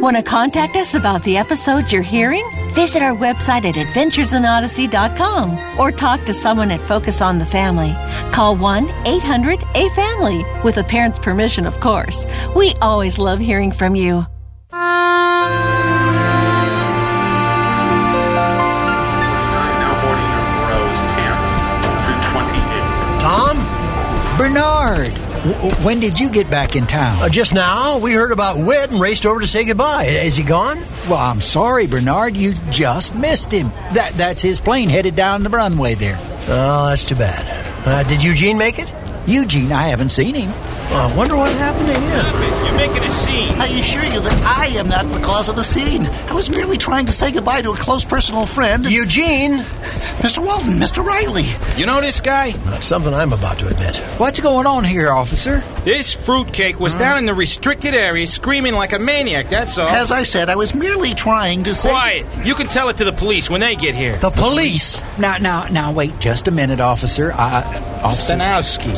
Want to contact us about the episodes you're hearing? Visit our website at adventuresinodyssey.com or talk to someone at Focus on the Family. Call 1-800-A-FAMILY with a parent's permission, of course. We always love hearing from you. Tom? Bernard, when did you get back in town? Just now. We heard about Whit and raced over to say goodbye. Is he gone? Well, I'm sorry, Bernard. You just missed him. That's his plane headed down the runway there. Oh, that's too bad. Did Eugene make it? Eugene, I haven't seen him. I wonder what happened to him. You're making a scene. I assure you that I am not the cause of the scene. I was merely trying to say goodbye to a close personal friend. Eugene! Mr. Walton, Mr. Riley. You know this guy? That's something I'm about to admit. What's going on here, officer? This fruitcake was down in the restricted area screaming like a maniac, that's all. As I said, I was merely trying to say... Quiet. You can tell it to the police when they get here. The police? Now, wait just a minute, officer. Stanowski.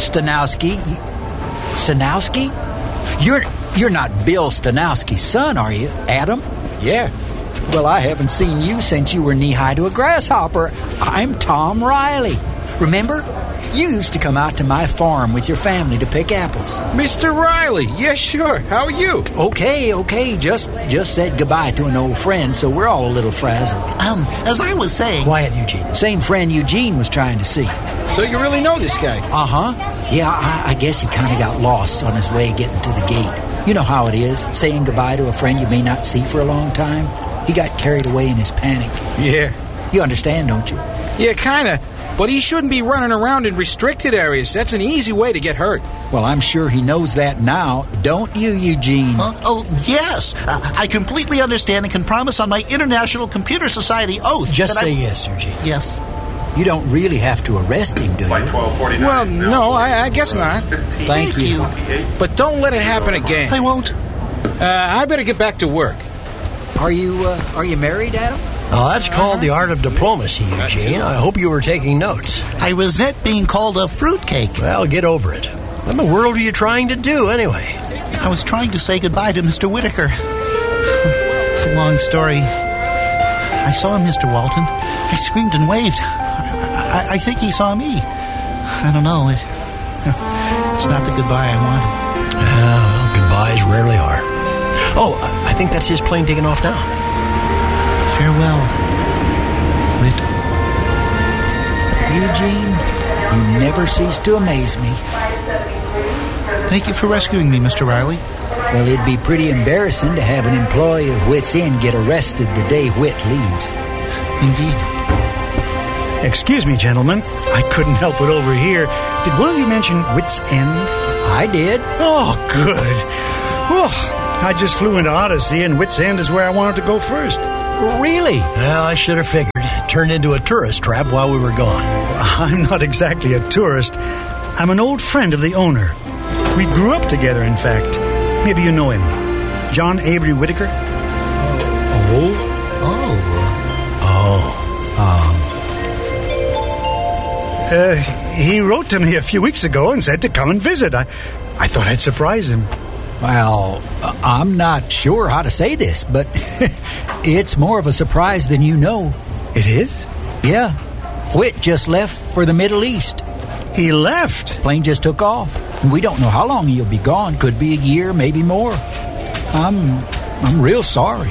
Stanowski? You're not Bill Stanowski's son, are you, Adam? Yeah. Well, I haven't seen you since you were knee-high to a grasshopper. I'm Tom Riley. Remember? You used to come out to my farm with your family to pick apples. Mr. Riley. Yeah, sure. How are you? Okay. Just said goodbye to an old friend, so we're all a little frazzled. As I was saying... Quiet, Eugene. Same friend Eugene was trying to see. So you really know this guy? Uh-huh. Yeah, I guess he kind of got lost on his way getting to the gate. You know how it is, saying goodbye to a friend you may not see for a long time. He got carried away in his panic. Yeah. You understand, don't you? Yeah, kind of. But he shouldn't be running around in restricted areas. That's an easy way to get hurt. Well, I'm sure he knows that now. Don't you, Eugene? Yes. I completely understand and can promise on my International Computer Society oath... Just say yes, Eugene. Yes. You don't really have to arrest him, do you? Well, no, I guess not. Thank you. But don't let it happen again. I won't. I better get back to work. Are you married, Adam? Oh, that's called the art of diplomacy, Eugene. I hope you were taking notes. I resent being called a fruitcake. Well, get over it. What in the world are you trying to do, anyway? I was trying to say goodbye to Mr. Whitaker. It's a long story. I saw Mr. Walton. I screamed and waved. I think he saw me. I don't know. It's not the goodbye I wanted. Well, goodbyes rarely are. Oh, I think that's his plane taking off now. Farewell, Whit. Eugene, you never cease to amaze me. Thank you for rescuing me, Mr. Riley. Well, it'd be pretty embarrassing to have an employee of Whit's End get arrested the day Whit leaves. Indeed. Excuse me, gentlemen. I couldn't help but overhear. Did one of you mention Whit's End? I did. Oh, good. Oh, I just flew into Odyssey, and Whit's End is where I wanted to go first. Really? Well, I should have figured. It turned into a tourist trap while we were gone. I'm not exactly a tourist. I'm an old friend of the owner. We grew up together, in fact. Maybe you know him. John Avery Whitaker. He wrote to me a few weeks ago and said to come and visit. I thought I'd surprise him. Well, I'm not sure how to say this, but it's more of a surprise than you know. It is? Yeah. Whit just left for the Middle East. He left? Plane just took off. And we don't know how long he'll be gone. Could be a year, maybe more. I'm real sorry.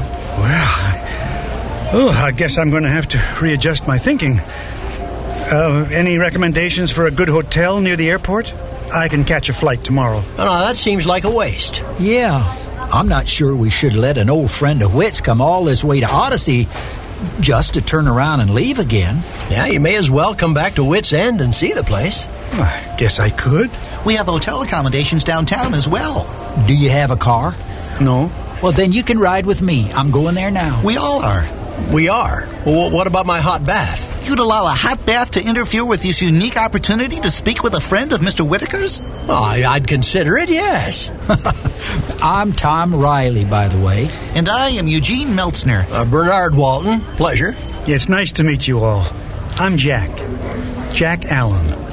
Well, I guess I'm going to have to readjust my thinking. Any recommendations for a good hotel near the airport? I can catch a flight tomorrow. Oh, that seems like a waste. Yeah. I'm not sure we should let an old friend of Whit's come all this way to Odyssey just to turn around and leave again. Yeah, you may as well come back to Whit's End and see the place. I guess I could. We have hotel accommodations downtown as well. Do you have a car? No. Well, then you can ride with me. I'm going there now. We all are. We are? Well, what about my hot bath? You'd allow a hot bath to interfere with this unique opportunity to speak with a friend of Mr. Whitaker's? Oh, I'd consider it, yes. I'm Tom Riley, by the way. And I am Eugene Meltzner. Bernard Walton. Pleasure. It's nice to meet you all. I'm Jack Allen.